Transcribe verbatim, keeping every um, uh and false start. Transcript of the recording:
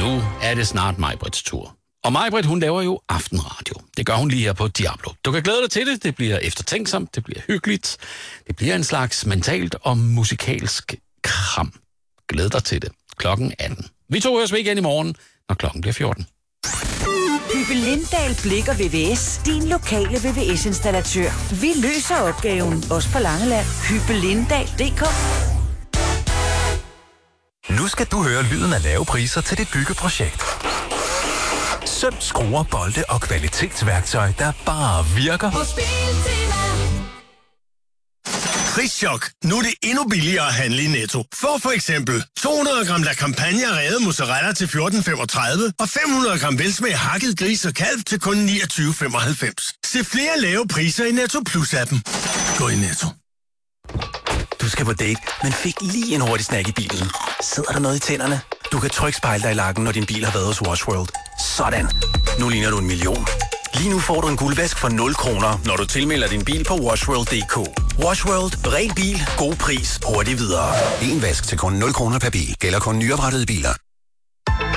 nu er det snart Majbrits tur. Og Majbrit, hun laver jo aftenradio. Det gør hun lige her på Diablo. Du kan glæde dig til det. Det bliver eftertænksomt, det bliver hyggeligt. Det bliver en slags mentalt og musikalsk kram. Glæd dig til det. Klokken atten. Vi to høres ved igen i morgen, når klokken bliver fjorten. Hyppe Lindahl Blik og V V S. Din lokale V V S-installatør. Vi løser opgaven, også på Langeland. Hyppe Lindahl punktum d k. Nu skal du høre lyden af lave priser til dit byggeprojekt. Søm, skruer, bolde og kvalitetsværktøj, der bare virker. Hos Biltema. Prischok. Nu er det endnu billigere at handle i Netto. Få for eksempel to hundrede gram La Campagna revet mozzarella til fjorten femogtredive og fem hundrede gram velsmag hakket gris og kalv til kun niogtyve femoghalvfems. Se flere lave priser i Netto Plus-appen. Gå i Netto. Du skal på date, men fik lige en hurtig snack i bilen. Sidder der noget i tænderne? Du kan trykke spejle dig i lakken, når din bil har været hos Wash World. Sådan. Nu ligner du en million. Lige nu får du en guldvask for nul kroner, når du tilmelder din bil på washworld punktum d k. Wash World. Ren bil. God pris. Hurtigt videre. En vask til kun nul kroner per bil. Gælder kun nyoprettede biler.